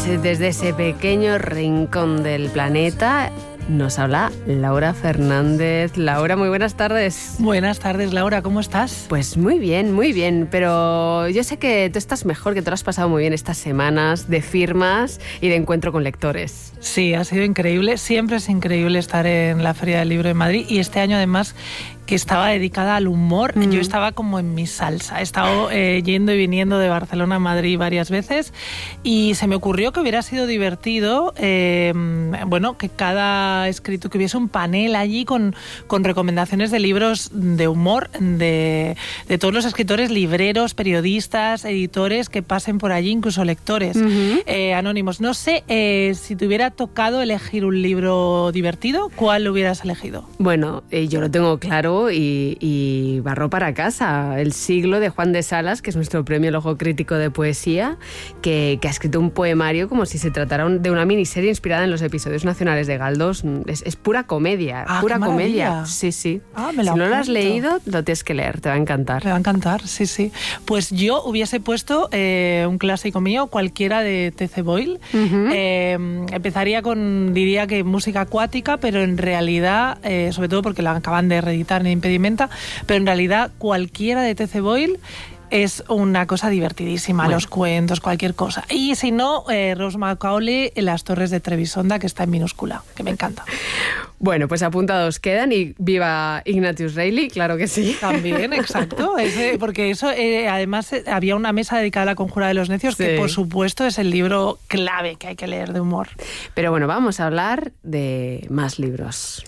desde ese pequeño rincón del planeta nos habla Laura Fernández. Laura, muy buenas tardes. Buenas tardes, Laura, ¿cómo estás? Pues muy bien, pero yo sé que tú estás mejor, que te lo has pasado muy bien estas semanas de firmas y de encuentro con lectores. Sí, ha sido increíble, siempre es increíble estar en la Feria del Libro de Madrid y este año además que estaba dedicada al humor, yo estaba como en mi salsa. He estado yendo y viniendo de Barcelona a Madrid varias veces y se me ocurrió que hubiera sido divertido, que cada escrito, que hubiese un panel allí con recomendaciones de libros de humor de todos los escritores, libreros, periodistas, editores que pasen por allí, incluso lectores anónimos. No sé, si te hubiera tocado elegir un libro divertido, ¿cuál lo hubieras elegido? Bueno, yo lo tengo claro y barro para casa. El siglo de Juan de Salas, que es nuestro premio El Ojo Crítico de Poesía, que ha escrito un poemario como si se tratara de una miniserie inspirada en los episodios nacionales de Galdós. Es pura comedia, pura comedia. Sí. Si no lo has leído, lo tienes que leer, te va a encantar. Me va a encantar, sí. Pues yo hubiese puesto un clásico mío, cualquiera de T.C. Boyle. Empezaría con, diría que música acuática, pero en realidad, sobre todo porque la acaban de reeditar en Impedimenta, pero en realidad cualquiera de T.C. Boyle es una cosa divertidísima, bueno. Los cuentos, cualquier cosa. Y si no, Rose Macaulay en Las Torres de Trebisonda, que está en minúscula, que me encanta. Bueno, pues apuntados quedan y viva Ignatius Reilly, claro que sí. También, exacto. Porque eso, además, había una mesa dedicada a La Conjura de los Necios, que por supuesto es el libro clave que hay que leer de humor. Pero bueno, vamos a hablar de más libros.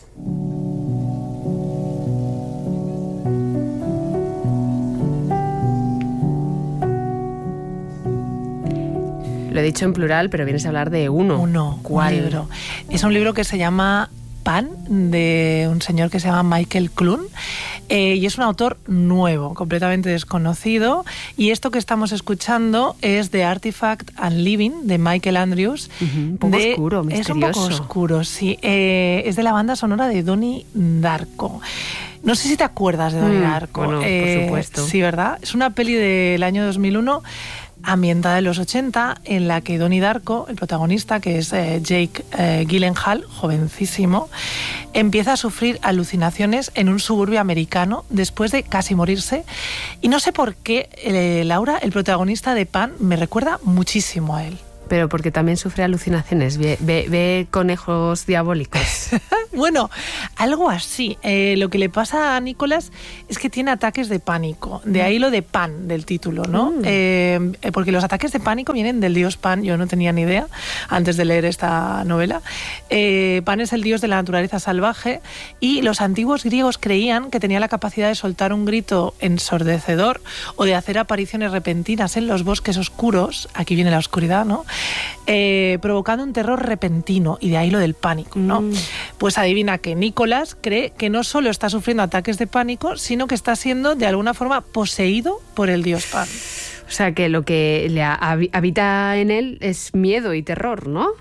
Lo he dicho en plural, pero vienes a hablar de uno. ¿Cuál libro? Es un libro que se llama Pan, de un señor que se llama Michael Clune, y es un autor nuevo, completamente desconocido, y esto que estamos escuchando es The Artifact and Living, de Michael Andrews. Un poco oscuro, misterioso. Es un poco oscuro, sí. Es de la banda sonora de Donnie Darko. No sé si te acuerdas de Donnie Darko. Bueno, por supuesto. Sí, ¿verdad? Es una peli del año 2001, ambientada en los 80, en la que Donnie Darko, el protagonista, que es Jake Gyllenhaal, jovencísimo, empieza a sufrir alucinaciones en un suburbio americano después de casi morirse. Y no sé por qué, Laura, el protagonista de Pan, me recuerda muchísimo a él. Pero porque también sufre alucinaciones, ve conejos diabólicos. Bueno, algo así. Lo que le pasa a Nicholas es que tiene ataques de pánico. De ahí lo de Pan, del título, ¿no? Porque los ataques de pánico vienen del dios Pan. Yo no tenía ni idea antes de leer esta novela. Pan es el dios de la naturaleza salvaje y los antiguos griegos creían que tenía la capacidad de soltar un grito ensordecedor o de hacer apariciones repentinas en los bosques oscuros. Aquí viene la oscuridad, ¿no? Provocando un terror repentino, y de ahí lo del pánico, ¿no? Pues adivina que Nicholas cree que no solo está sufriendo ataques de pánico, sino que está siendo de alguna forma poseído por el dios Pan. O sea, que lo que le habita en él es miedo y terror, ¿no?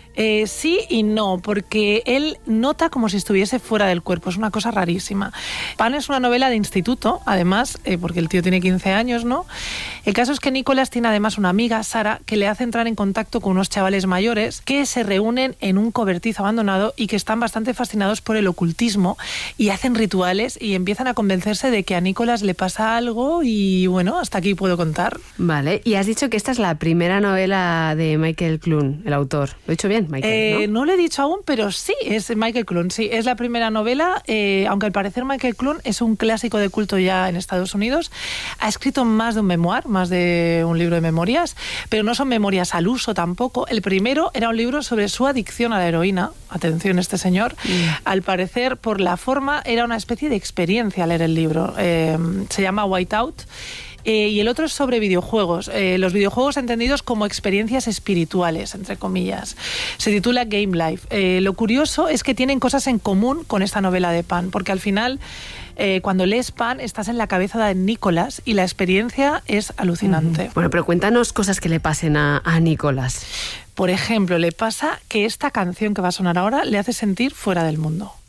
Sí y no, porque él nota como si estuviese fuera del cuerpo, es una cosa rarísima. Pan es una novela de instituto, además, porque el tío tiene 15 años, ¿no? El caso es que Nicholas tiene además una amiga, Sara, que le hace entrar en contacto con unos chavales mayores que se reúnen en un cobertizo abandonado y que están bastante fascinados por el ocultismo y hacen rituales y empiezan a convencerse de que a Nicholas le pasa algo y bueno, hasta aquí puedo contar. Vale, y has dicho que esta es la primera novela de Michael Clune, el autor. ¿Lo he dicho bien? Michael, ¿no? No lo he dicho aún, pero sí, es Michael Clune, sí, es la primera novela, aunque al parecer Michael Clune es un clásico de culto ya en Estados Unidos. Ha escrito más de un memoir, más de un libro de memorias, pero no son memorias al uso tampoco. El primero era un libro sobre su adicción a la heroína. Atención, este señor. Al parecer, por la forma, era una especie de experiencia leer el libro. Se llama Whiteout. Y el otro es sobre videojuegos, los videojuegos entendidos como experiencias espirituales, entre comillas. Se titula Game Life. Lo curioso es que tienen cosas en común con esta novela de Pan, porque al final, cuando lees Pan, estás en la cabeza de Nicholas y la experiencia es alucinante. Bueno, pero cuéntanos cosas que le pasen a Nicholas. Por ejemplo, le pasa que esta canción que va a sonar ahora le hace sentir fuera del mundo.